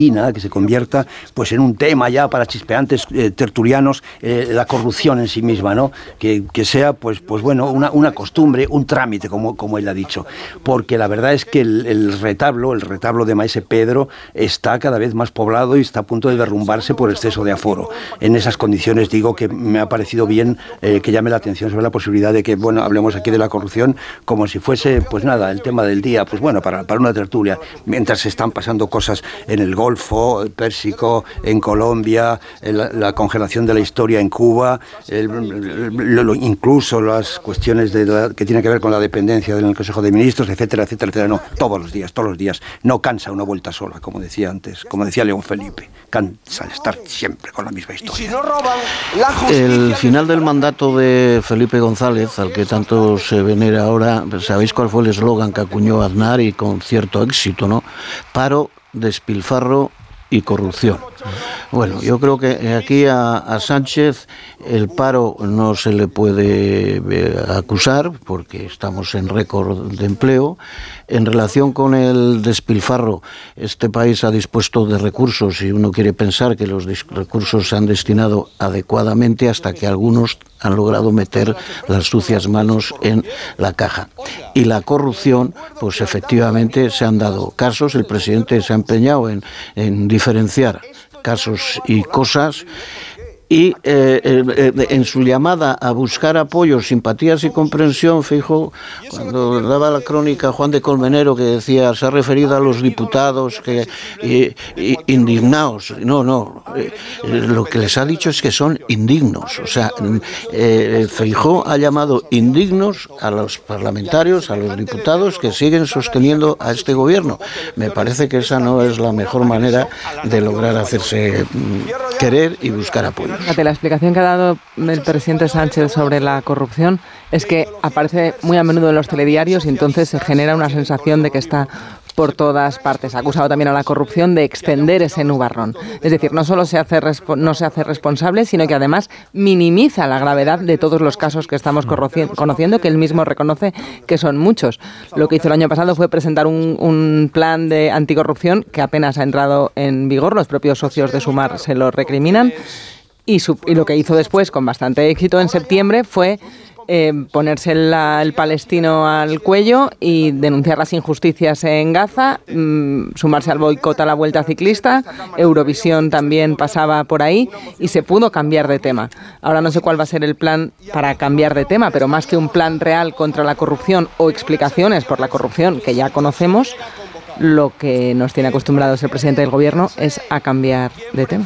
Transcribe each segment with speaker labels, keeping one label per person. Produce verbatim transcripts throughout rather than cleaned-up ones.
Speaker 1: que se convierta pues en un tema ya para chispeantes eh, tertulianos, eh, la corrupción en sí misma, ¿no? Que, que sea pues, pues bueno, una, una costumbre, un trámite, como, como él ha dicho. Porque la verdad es que el, el retablo, el retablo de Maese Pedro está cada vez más poblado y está a punto de derrumbarse por exceso de aforo. En esas condiciones digo que me ha parecido bien eh, que llame la atención sobre la posibilidad de que, bueno, hablemos aquí de la corrupción como si fuese, pues nada, el tema del día, pues bueno, para, para una tertulia, mientras se están pasando cosas en el Golfo, el Pérsico, en Colombia, la, la congelación de la historia en Cuba, el, lo, lo, incluso las cuestiones de la, que tienen que ver con la dependencia del Consejo de Ministros, etcétera, etcétera, etcétera. No, todos los días, todos los días. No cansa una vuelta sola, como decía antes, como decía León Felipe. Cansa estar siempre con la misma historia.
Speaker 2: El final del mandato de Felipe González, al que tanto se venera ahora, ¿sabéis cuál fue el eslogan que acuñó Aznar y con cierto éxito, ¿no? Paro, despilfarro y corrupción. Bueno, yo creo que aquí a, a Sánchez el paro no se le puede eh, acusar porque estamos en récord de empleo. En relación con el despilfarro, este país ha dispuesto de recursos y uno quiere pensar que los recursos se han destinado adecuadamente hasta que algunos han logrado meter las sucias manos en la caja. Y la corrupción, pues efectivamente se han dado casos, el presidente se ha empeñado en, en diferenciar casos y cosas, y eh, eh, en su llamada a buscar apoyo, simpatías y comprensión, Feijóo, cuando daba la crónica Juan de Colmenero, que decía, se ha referido a los diputados que y, y, indignados. No, no, eh, lo que les ha dicho es que son indignos. O sea, eh, Feijóo ha llamado indignos a los parlamentarios, a los diputados que siguen sosteniendo a este gobierno. Me parece que esa no es la mejor manera de lograr hacerse mm, querer y buscar apoyo.
Speaker 3: Fíjate, la explicación que ha dado el presidente Sánchez sobre la corrupción es que aparece muy a menudo en los telediarios y entonces se genera una sensación de que está por todas partes. Ha acusado también a la corrupción de extender ese nubarrón. Es decir, no solo se hace respo- no se hace responsable, sino que además minimiza la gravedad de todos los casos que estamos conociendo, que él mismo reconoce que son muchos. Lo que hizo el año pasado fue presentar un, un plan de anticorrupción que apenas ha entrado en vigor. Los propios socios de Sumar se lo recriminan. Y, su, y lo que hizo después, con bastante éxito, en septiembre, fue eh, ponerse la, el palestino al cuello y denunciar las injusticias en Gaza, mmm, sumarse al boicot a la Vuelta Ciclista. Eurovisión también pasaba por ahí y se pudo cambiar de tema. Ahora no sé cuál va a ser el plan para cambiar de tema, pero más que un plan real contra la corrupción o explicaciones por la corrupción que ya conocemos, lo que nos tiene acostumbrados el presidente del gobierno es a cambiar de tema.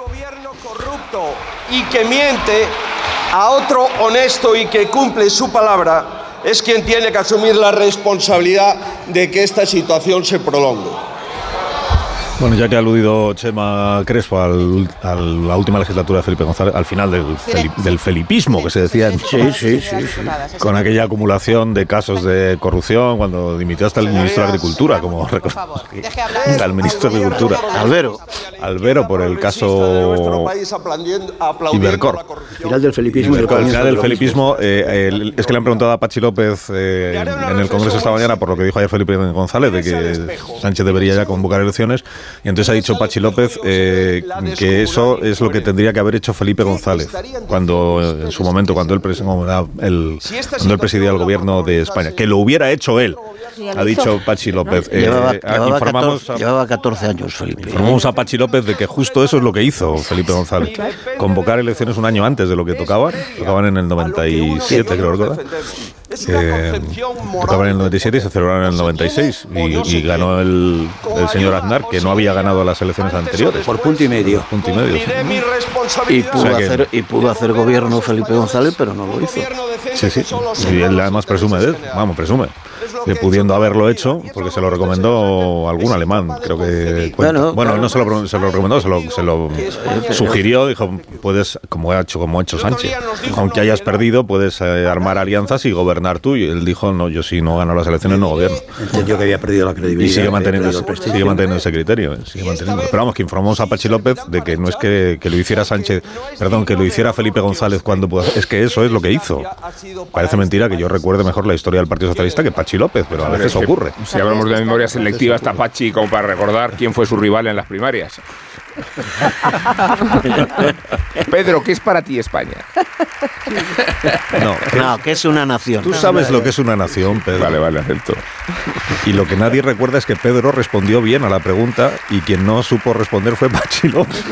Speaker 4: Y que miente a otro honesto y que cumple su palabra es quien tiene que asumir la responsabilidad de que esta situación se prolongue.
Speaker 5: Bueno, ya que ha aludido Chema Crespo al, a la última legislatura de Felipe González, al final del, feli, del felipismo que se decía en,
Speaker 2: sí, sí, sí, sí.
Speaker 5: con aquella acumulación de casos de corrupción cuando dimitió hasta el ministro de Agricultura, como recordamos aquí, al ministro de Agricultura,
Speaker 2: Albero,
Speaker 5: Albero por el caso Ibercor.
Speaker 1: Al final del felipismo,
Speaker 5: Ibercor, al final del felipismo eh, el, es que le han preguntado a Pachi López eh, en el Congreso esta mañana por lo que dijo ayer Felipe González de que Sánchez debería ya convocar elecciones. Y entonces ha dicho Pachi López eh, que eso es lo que tendría que haber hecho Felipe González cuando en su momento, cuando él, cuando él, cuando él presidía el gobierno de España, que lo hubiera hecho él, ha dicho Pachi López. Eh,
Speaker 2: llevaba,
Speaker 5: eh,
Speaker 2: llevaba,
Speaker 5: informamos
Speaker 2: catorce,
Speaker 5: a,
Speaker 2: llevaba catorce años Felipe.
Speaker 5: Informamos a Pachi López de que justo eso es lo que hizo Felipe González, convocar elecciones un año antes de lo que tocaban, tocaban en el noventa y siete, creo recordar. Eh, tocaban en el noventa y siete y se celebraron en el noventa y seis y, y ganó el, el señor Aznar, que no había ganado las elecciones anteriores
Speaker 1: por punto y medio,
Speaker 5: por punto y medio sí.
Speaker 2: y pudo o sea que, hacer y pudo hacer gobierno Felipe González, pero no lo hizo.
Speaker 5: Sí, sí, y él además presume de él, vamos, presume que pudiendo haberlo hecho, porque se lo recomendó algún alemán, creo que bueno, bueno, no se lo, se lo recomendó, se lo, se lo sugirió, dijo, puedes, como ha hecho, como ha hecho Sánchez, aunque hayas perdido, puedes eh, armar alianzas y gobernar tú, y él dijo, no, yo si no gano las elecciones no gobierno.
Speaker 1: Entendió que había perdido la credibilidad.
Speaker 5: Y sigue manteniendo, ese, sigue manteniendo ese criterio, eh, sigue manteniendo. Pero vamos, que informamos a Pachi López de que no es que, que lo hiciera Sánchez, perdón, que lo hiciera Felipe González cuando pudo, es que eso es lo que hizo. Parece mentira que yo recuerde mejor la historia del Partido Socialista que Pachi López. López, pero a
Speaker 6: Hombre,
Speaker 5: veces
Speaker 6: es que,
Speaker 5: ocurre.
Speaker 6: Si hablamos de memoria selectiva, está Pachi como para recordar quién fue su rival en las primarias. Pedro, ¿qué es para ti España?
Speaker 5: No,
Speaker 2: No, que es una nación.
Speaker 5: tú sabes lo que es una nación, Pedro.
Speaker 6: Vale, vale, acepto.
Speaker 5: Y lo que nadie recuerda es que Pedro respondió bien a la pregunta y quien no supo responder fue Pachi López.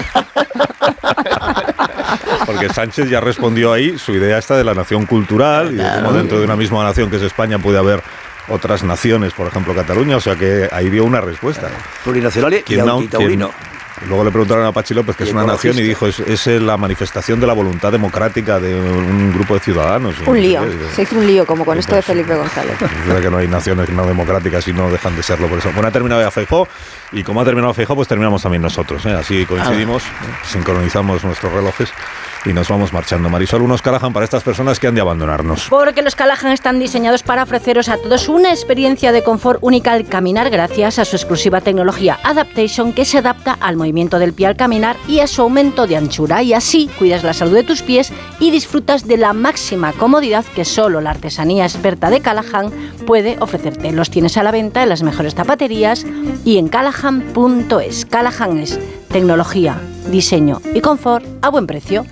Speaker 5: Porque Sánchez ya respondió ahí su idea esta de la nación cultural y de cómo dentro de una misma nación que es España puede haber otras naciones, por ejemplo Cataluña, o sea que ahí dio una respuesta.
Speaker 1: Plurinacional y
Speaker 5: ¿Quién no-
Speaker 1: antitaurino.
Speaker 5: quién- Luego le preguntaron a Pachi López que
Speaker 1: Y
Speaker 5: es una nación y dijo
Speaker 1: ecologista.
Speaker 5: es, es la manifestación de la voluntad democrática de un grupo de ciudadanos. Y no
Speaker 7: Un
Speaker 5: sé
Speaker 7: lío,
Speaker 5: qué. Digo,
Speaker 7: se hizo un lío como con esto de
Speaker 5: pues,
Speaker 7: Felipe González.
Speaker 5: Es verdad que no hay naciones no democráticas y no dejan de serlo por eso. Bueno, ha terminado ya Feijóo y como ha terminado Feijóo, pues terminamos también nosotros, ¿eh? Así coincidimos, sincronizamos nuestros relojes y nos vamos marchando. Marisol, unos Callahan para estas personas que han de abandonarnos.
Speaker 8: Porque los Callahan están diseñados para ofreceros a todos una experiencia de confort única al caminar gracias a su exclusiva tecnología Adaptation que se adapta al movimiento del pie al caminar y a su aumento de anchura y así cuidas la salud de tus pies y disfrutas de la máxima comodidad que solo la artesanía experta de Callahan puede ofrecerte. Los tienes a la venta en las mejores zapaterías y en callahan punto es. Callahan es tecnología, diseño y confort a buen precio.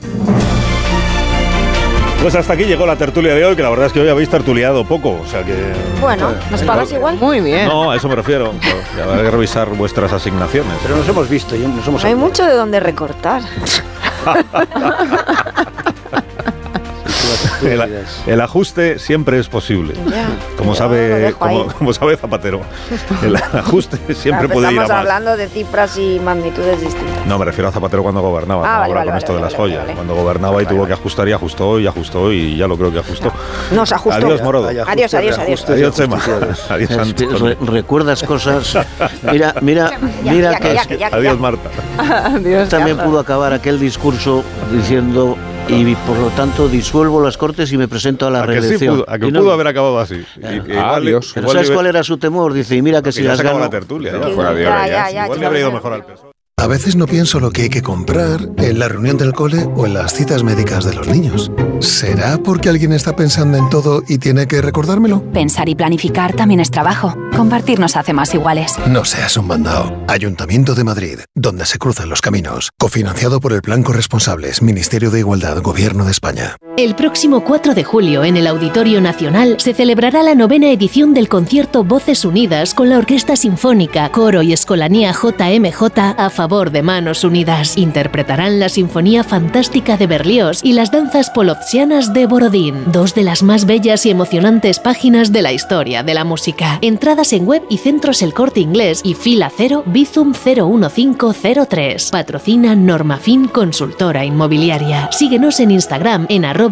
Speaker 5: Pues hasta aquí llegó la tertulia de hoy, que la verdad es que hoy habéis tertuliado poco, o sea que...
Speaker 7: Bueno, ¿nos pagas igual?
Speaker 3: Muy bien.
Speaker 5: No, a eso me refiero. Ya habrá que revisar vuestras asignaciones.
Speaker 1: Pero nos hemos visto, y nos hemos
Speaker 7: No hay mucho de dónde recortar.
Speaker 5: El, el ajuste siempre es posible.
Speaker 7: Ya.
Speaker 5: Como
Speaker 7: Yo lo
Speaker 5: sabe,
Speaker 7: dejo
Speaker 5: como,
Speaker 7: ahí.
Speaker 5: como sabe Zapatero. El ajuste siempre
Speaker 7: Claro,
Speaker 5: puede ir a
Speaker 7: estamos
Speaker 5: más.
Speaker 7: hablando de cifras y magnitudes distintas.
Speaker 5: No, me refiero a Zapatero cuando gobernaba,
Speaker 7: Ah,
Speaker 5: no
Speaker 7: vale,
Speaker 5: ahora
Speaker 7: vale,
Speaker 5: con
Speaker 7: vale,
Speaker 5: esto de
Speaker 7: vale,
Speaker 5: las
Speaker 7: vale,
Speaker 5: joyas.
Speaker 7: vale.
Speaker 5: Cuando gobernaba
Speaker 7: Vale,
Speaker 5: y tuvo
Speaker 7: vale.
Speaker 5: que ajustar y ajustó y ajustó y ya lo creo que ajustó.
Speaker 7: Nos ajustó.
Speaker 5: Adiós, Morodo.
Speaker 1: Hay ajustes,
Speaker 7: Adiós, adiós, adiós.
Speaker 1: reajustes y
Speaker 5: Adiós, Chema.
Speaker 1: ajusticiales.
Speaker 5: Adiós,
Speaker 2: Es que
Speaker 5: Antonio.
Speaker 2: re- recuerdas cosas. Mira, mira,
Speaker 7: Ya,
Speaker 2: mira
Speaker 7: ya,
Speaker 2: que
Speaker 7: ya,
Speaker 2: es-
Speaker 7: que ya, que
Speaker 5: Adiós,
Speaker 7: ya.
Speaker 5: Marta.
Speaker 3: Adiós,
Speaker 2: también
Speaker 3: Carlos.
Speaker 2: pudo acabar aquel discurso diciendo y por lo tanto disuelvo las Cortes y me presento a la
Speaker 5: A que sí
Speaker 2: reelección.
Speaker 5: pudo, a que
Speaker 2: Y no-
Speaker 5: pudo haber acabado así. Y-
Speaker 2: Claro.
Speaker 5: igual-
Speaker 6: Adiós.
Speaker 2: Pero
Speaker 5: igual
Speaker 2: ¿sabes
Speaker 5: le-
Speaker 2: cuál era su temor? Dice, y mira que si
Speaker 5: ya
Speaker 2: las
Speaker 5: se acabó
Speaker 2: gano...
Speaker 5: la tertulia. Ya.
Speaker 7: Que-
Speaker 6: Fuera de hora
Speaker 7: ya,
Speaker 6: ya.
Speaker 7: ya, ya,
Speaker 5: Igual le habría ido
Speaker 7: chicos.
Speaker 5: mejor al P S O E.
Speaker 9: A veces no pienso lo que hay que comprar en la reunión del cole o en las citas médicas de los niños. ¿Será porque alguien está pensando en todo y tiene que recordármelo?
Speaker 10: Pensar y planificar también es trabajo. Compartir nos hace más iguales.
Speaker 9: No seas un mandao. Ayuntamiento de Madrid, donde se cruzan los caminos. Cofinanciado por el Plan Corresponsables, Ministerio de Igualdad, Gobierno de España.
Speaker 11: El próximo cuatro de julio, en el Auditorio Nacional, se celebrará la novena edición del concierto Voces Unidas con la Orquesta Sinfónica, Coro y Escolanía J M J a favor de Manos Unidas. Interpretarán la Sinfonía Fantástica de Berlioz y las danzas polozzianas de Borodín, dos de las más bellas y emocionantes páginas de la historia de la música. Entradas en web y centros El Corte Inglés y Fila Cero Bizum cero uno cinco cero tres. Patrocina Normafin Consultora Inmobiliaria. Síguenos en Instagram en arroba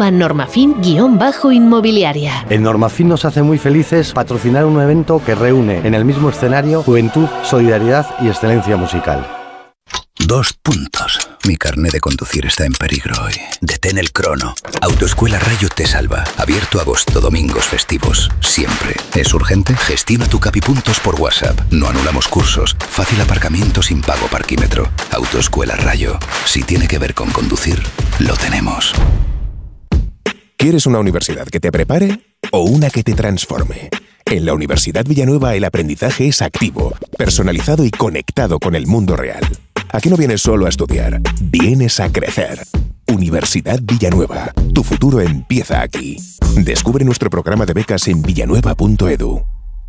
Speaker 11: normafin-inmobiliaria.
Speaker 12: En Normafin nos hace muy felices patrocinar un evento que reúne en el mismo escenario juventud, solidaridad y excelencia musical.
Speaker 13: Dos puntos. Mi carné de conducir está en peligro hoy. Detén el crono. Autoescuela Rayo te salva. Abierto agosto, domingos, festivos. Siempre. ¿Es urgente? Gestiona tu Capipuntos por WhatsApp. No anulamos cursos. Fácil aparcamiento sin pago parquímetro. Autoescuela Rayo. Si tiene que ver con conducir, lo tenemos.
Speaker 14: ¿Quieres una universidad que te prepare o una que te transforme? En la Universidad Villanueva el aprendizaje es activo, personalizado y conectado con el mundo real. Aquí no vienes solo a estudiar, vienes a crecer. Universidad Villanueva. Tu futuro empieza aquí. Descubre nuestro programa de becas en villanueva punto edu.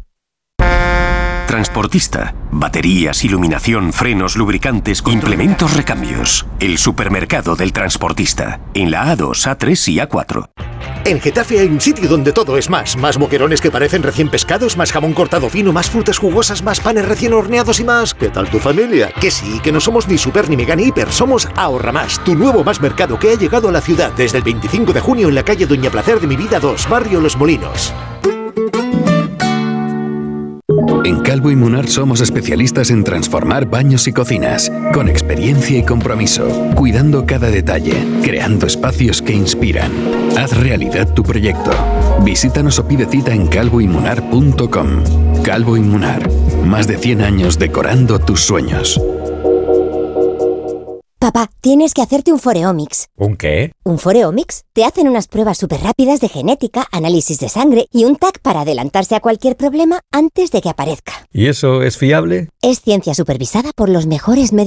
Speaker 15: Transportista. Baterías, iluminación, frenos, lubricantes, implementos, recambios. El supermercado del transportista. En la A dos, A tres y A cuatro.
Speaker 16: En Getafe hay un sitio donde todo es más. Más boquerones que parecen recién pescados, más jamón cortado fino, más frutas jugosas, más panes recién horneados y más. ¿Qué tal tu familia? Que sí, que no somos ni super ni mega ni hiper, somos Ahorra Más, tu nuevo más mercado que ha llegado a la ciudad desde el veinticinco de junio en la calle Doña Placer de Mi Vida dos, barrio Los Molinos.
Speaker 17: En Calvo y Munar somos especialistas en transformar baños y cocinas, con experiencia y compromiso, cuidando cada detalle, creando espacios que inspiran. Haz realidad tu proyecto. Visítanos o pide cita en calvo y munar punto com. Calvo y Munar, más de cien años decorando tus sueños.
Speaker 10: Papá.
Speaker 18: Papá, tienes que hacerte un Foreomics.
Speaker 19: ¿Un qué?
Speaker 18: ¿Un Foreomics? Te hacen unas pruebas súper rápidas de genética, análisis de sangre y un T A C para adelantarse a cualquier problema antes de que aparezca.
Speaker 19: ¿Y eso es fiable?
Speaker 18: Es ciencia supervisada por los mejores médicos